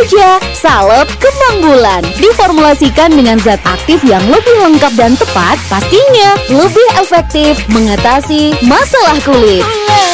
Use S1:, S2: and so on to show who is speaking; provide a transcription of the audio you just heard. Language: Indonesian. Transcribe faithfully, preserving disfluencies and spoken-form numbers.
S1: saja, salep kembang bulan. Diformulasikan dengan zat aktif yang lebih lengkap dan tepat, pastinya lebih efektif mengatasi masalah kulit.